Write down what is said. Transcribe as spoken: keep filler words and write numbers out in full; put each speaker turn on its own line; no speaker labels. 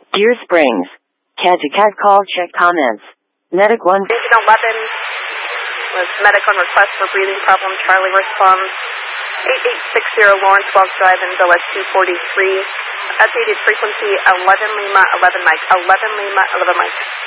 Deer Springs. Cat to cat call, check comments. Medic one.
Region eleven was medic on request for breathing problem. Charlie responds. eighty-eight sixty Lawrence Wells Drive in Village two forty-three. Updated frequency eleven Lima, eleven Mike, eleven Lima, eleven Mike.